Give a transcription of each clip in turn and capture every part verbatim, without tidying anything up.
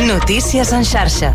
Notícies en xarxa.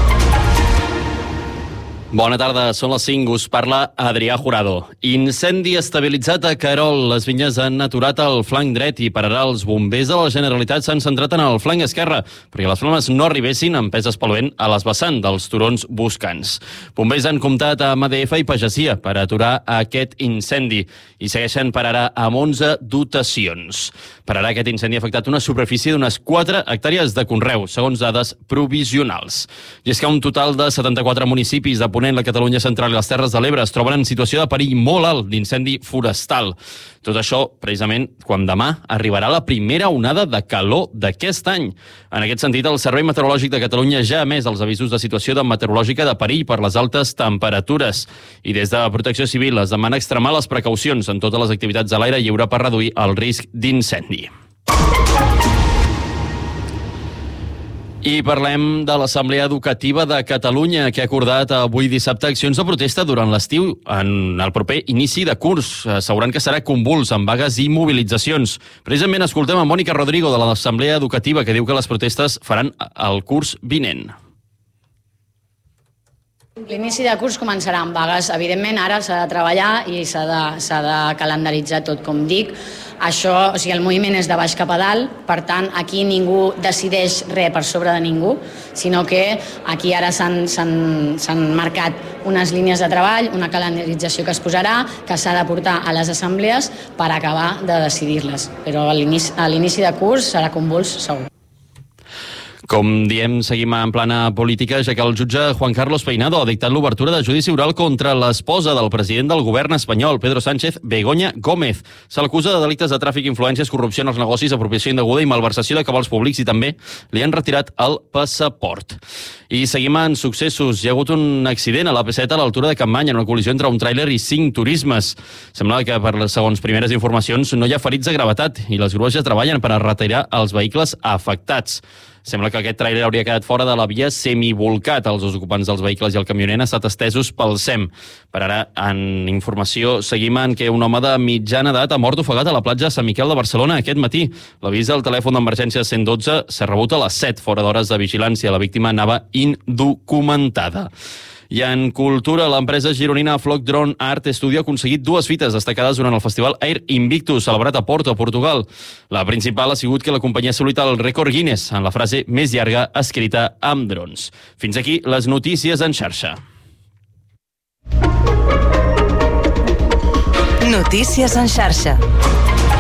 Bona tarda, són les cinc, us parla Adrià Jurado. Incendi estabilitzat a Querol. Les vinyes han aturat el flanc dret i per ara els bombers de la Generalitat s'han centrat en el flanc esquerre perquè les flames no arribessin empeses pel vent a les vessants dels turons boscants. Bombers han comptat amb A D F i pagesia per aturar aquest incendi i segueixen per ara amb onze dotacions. Per ara aquest incendi ha afectat una superfície d'unes quatre hectàrees de conreu, segons dades provisionals. I és que un total de setanta-quatre municipis de Ponent, la Catalunya Central i les Terres de l'Ebre es troben en situació de perill molt alt d'incendi forestal. Tot això, precisament, quan demà arribarà la primera onada de calor d'aquest any. En aquest sentit, el Servei Meteorològic de Catalunya ja ha emès els avisos de situació de meteorològica de perill per les altes temperatures. I des de Protecció Civil es demana extremar les precaucions en totes les activitats a l'aire lliure per reduir el risc d'incendi. I parlem de l'Assemblea Educativa de Catalunya, que ha acordat avui dissabte accions de protesta durant l'estiu en el proper inici de curs, assegurant que serà convuls amb vagues i mobilitzacions. Precisament escoltem a Mònica Rodrigo de l'Assemblea Educativa, que diu que les protestes faran el curs vinent. L'inici de curs començarà amb vagues. Evidentment, ara s'ha de treballar i s'ha de, s'ha de calendaritzar tot, com dic. Això, o sigui, el moviment és de baix cap a dalt, per tant, aquí ningú decideix res per sobre de ningú, sinó que aquí ara s'han, s'han, s'han marcat unes línies de treball, una calendarització que es posarà, que s'ha de portar a les assemblees per acabar de decidir-les. Però a l'inici, a l'inici de curs serà convuls, segur. Com diem, seguim en plana política, ja que el jutge Juan Carlos Peinado ha dictat l'obertura de judici oral contra l'esposa del president del govern espanyol, Pedro Sánchez, Begoña Gómez. Se l'acusa de delictes de tràfic, influències, corrupció en els negocis, apropiació indeguda i malversació de cabals públics, i també li han retirat el passaport. I seguim en successos. Hi ha hagut un accident a l'A P set a l'altura de Capmany, en una col·lisió entre un tràiler i cinc turismes. Sembla que, per les segons primeres informacions, no hi ha ferits de gravetat i les grues ja treballen per a retirar els vehicles afectats. Sembla que aquest tràiler hauria quedat fora de la via semivolcat. Els ocupants dels vehicles i el camioner han estat estesos pel S E M. Per ara, en informació, seguim en que un home de mitjana edat ha mort ofegat a la platja de Sant Miquel de Barcelona aquest matí. L'avís del telèfon d'emergència cent dotze s'ha rebut a les set, fora d'hores de vigilància. La víctima anava indocumentada. I en cultura, l'empresa gironina Flock Drone Art Studio ha aconseguit dues fites destacades durant el festival Air Invictus, celebrat a Porto, a Portugal. La principal ha sigut que la companyia ha assolit el rècord Guinness en la frase més llarga escrita amb drons. Fins aquí les notícies en xarxa. Notícies en xarxa.